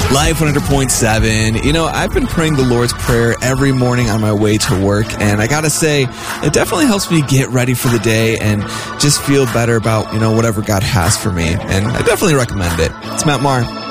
Life 100.7. You know, I've been praying the Lord's Prayer every morning on my way to work, and I gotta say, it definitely helps me get ready for the day and just feel better about, whatever God has for me. And I definitely recommend it. It's Matt Maher.